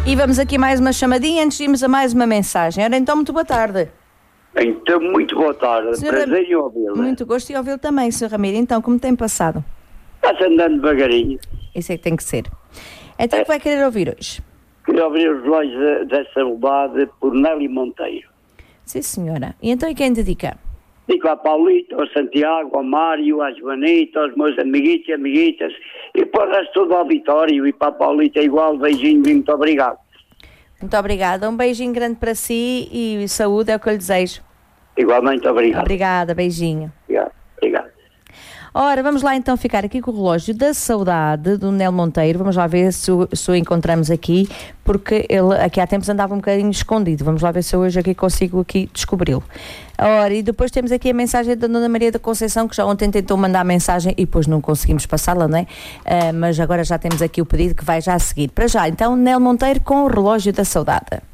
E vamos aqui mais uma chamadinha antes de irmos a mais uma mensagem. Ora, então, muito boa tarde. Então, muito boa tarde. Prazer em ouvi-la. Muito gosto em ouvi-lo também, Sr. Ramiro. Então, como tem passado? Está-se andando devagarinho. Isso é que tem que ser. Então, o que vai querer ouvir hoje? Queria ouvir os relógios da saudade por Nelly Monteiro. Sim, senhora. E então, e quem dedica? Digo à Paulita, ao Santiago, ao Mário, à Joanita, aos meus amiguitos e amiguitas, e para o resto todo ao Vitório, e para a Paulita igual, beijinho e muito obrigado. Muito obrigada. Um beijinho grande para si e saúde é o que eu lhe desejo. Igualmente, obrigado. Obrigada, beijinho. Obrigado. Ora, vamos lá então ficar aqui com o relógio da saudade do Nel Monteiro. Vamos lá ver se o encontramos aqui, porque ele aqui há tempos andava um bocadinho escondido. Vamos lá ver se eu hoje aqui consigo descobri-lo. Ora, e depois temos aqui a mensagem da Dona Maria da Conceição, que já ontem tentou mandar a mensagem e depois não conseguimos passá-la, não é? Mas agora já temos aqui o pedido que vai já a seguir. Para já, então, Nel Monteiro com o relógio da saudade.